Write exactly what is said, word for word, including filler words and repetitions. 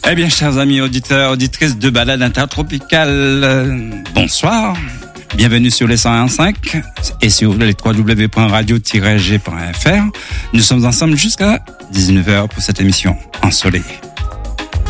Eh bien, chers amis auditeurs, auditrices de Balade Intertropicale, euh, bonsoir. Bienvenue sur les cent un virgule cinq et sur les w w w point radio tiret g point f r. Nous sommes ensemble jusqu'à dix-neuf heures pour cette émission ensoleillée.